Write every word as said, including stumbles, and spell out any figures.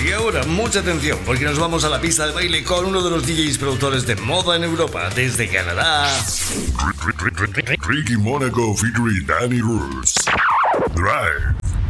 Y ahora, mucha atención, porque nos vamos a la pista de baile con uno de los D Js productores de moda en Europa, desde Canadá. Ricky Monaco featuring Danny Roots. Drive.